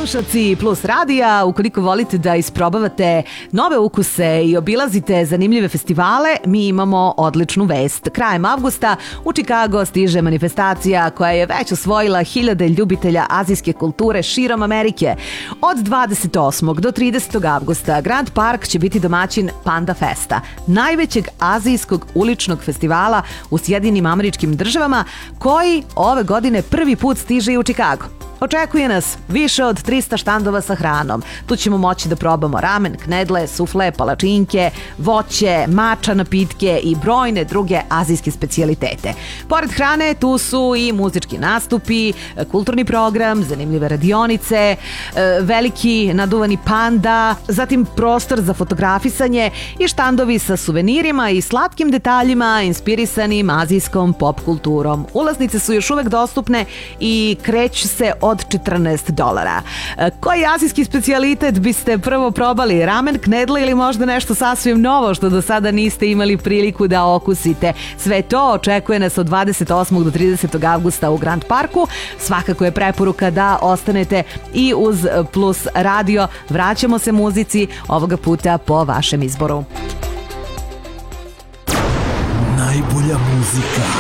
slušalci Plus radija, ukoliko volite da isprobavate nove ukuse i obilazite zanimljive festivale, mi imamo odličnu vest. Krajem avgusta u Chicago stiže manifestacija koja je već osvojila hiljade ljubitelja azijske kulture širom Amerike. Od 28. do 30. avgusta Grand Park će biti domaćin Panda Festa, najvećeg azijskog uličnog festivala u Sjedinim Američkim Državama, koji ove godine prvi put stiže i u Chicago. Očekuje nas više od 300 štandova sa hranom. Tu ćemo moći da probamo ramen, knedle, sufle, palačinke, voće, mača napitke i brojne druge azijske specijalitete. Pored hrane, tu su i muzički nastupi, kulturni program, zanimljive radionice, veliki naduvani panda, zatim prostor za fotografisanje i štandovi sa suvenirima i slatkim detaljima inspirisanim azijskom pop kulturom. Ulaznice su još uvek dostupne i kreću se od $14. Koji azijski specijalitet biste prvo probali? Ramen, knedle ili možda nešto sasvim novo što do sada niste imali priliku da okusite? Sve to očekuje nas od 28. do 30. avgusta u Grand Parku. Svakako je preporuka da ostanete i uz Plus radio. Vraćamo se muzici, ovoga puta po vašem izboru. Najbolja muzika.